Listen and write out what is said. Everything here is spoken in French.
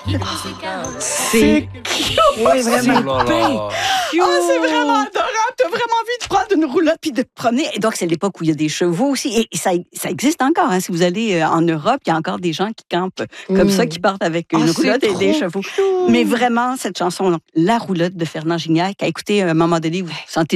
C'est cute! Oui, vraiment. C'est vraiment adorable. T'as vraiment envie de prendre une roulotte puis de te promener. Et donc, c'est l'époque où il y a des chevaux aussi. Et ça existe encore. Hein. Si vous allez en Europe, il y a encore des gens qui campent comme ça, qui partent avec une roulotte et des chevaux. Mais vraiment, cette chanson, La roulotte de Fernand Gignac, à écouter à un moment donné, vous sentez